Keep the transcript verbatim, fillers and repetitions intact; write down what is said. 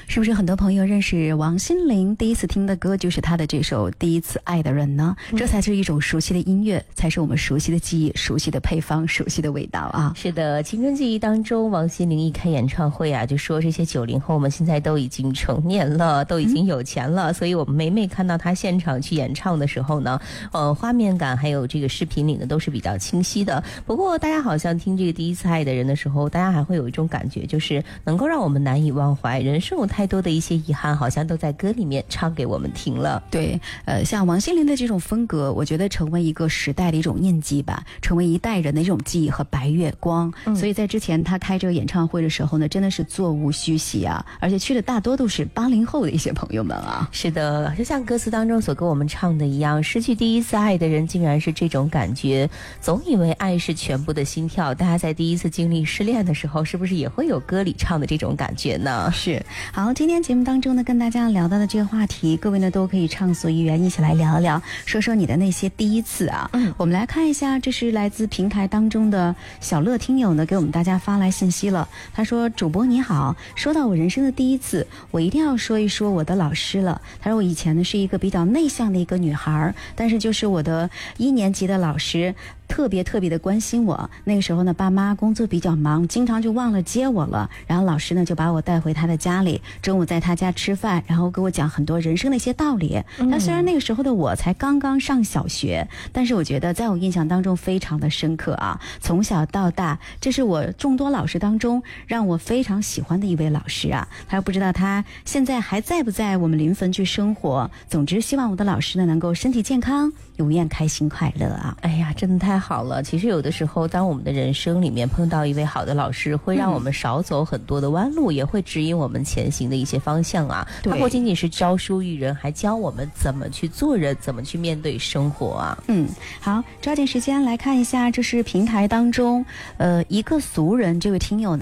是不是很多朋友认识王心凌第一次听的歌就是她的这首《第一次爱的人》呢？这才是一种熟悉的音乐，才是我们熟悉的记忆、熟悉的配方、熟悉的味道啊！ 是的，青春记忆当中，王心凌一开演唱会啊，就说这些九零后们现在都已经成年了，都已经有钱了，嗯、所以我们每每看到她现场去演唱的时候呢，呃，画面感还有这个视频里呢都是比较清晰的。不过大家好像听这个《第一次爱的人》的时候，大家还会有一种感觉，就是能够让我们难以忘怀，人生有太多的一些遗憾，好像都在歌里面唱给我们听了。 对，呃，像王心凌的这种风格，我觉得成为一个时代的一种印记吧，成为一代人的一种记忆和白月光。嗯、所以在之前他开这个演唱会的时候呢，真的是座无虚席啊，而且去的大多都是八零后的一些朋友们啊。 是的，就像歌词当中所跟我们唱的一样，失去第一次爱的人竟然是这种感觉，总以为爱是全部的心跳。大家在第一次经历失恋的时候，是不是也会有歌里唱的这种感觉呢？ 是。好，今天节目当中呢，跟大家聊到的这个话题，各位呢都可以畅所欲言，一起来聊一聊，说说你的那些第一次啊。嗯，我们来看一下，这是来自平台当中的小乐听友呢给我们大家发来信息了。他说：“主播你好，说到我人生的第一次，我一定要说一说我的老师了。他说我以前呢是一个比较内向的一个女孩，但是就是我的一年级的老师。”特别特别的关心我，那个时候呢，爸妈工作比较忙，经常就忘了接我了。然后老师呢就把我带回他的家里，中午在他家吃饭，然后给我讲很多人生的一些道理。嗯、但虽然那个时候的我才刚刚上小学，但是我觉得在我印象当中非常的深刻啊。从小到大，这是我众多老师当中让我非常喜欢的一位老师啊。他又不知道他现在还在不在我们临汾去生活。总之，希望我的老师呢能够身体健康，永远开心快乐啊！ 哎呀，真的太好了。其实有的时候当我们的人生里面碰到一位好的老师，会让我们少走很多的弯路、嗯、也会指引我们前行的一些方向啊。他不仅仅是教书育人，还教我们怎么去做人，怎么去面对生活啊。 嗯，好，抓紧时间来看一下，这是平台当中呃一个俗人这位听友呢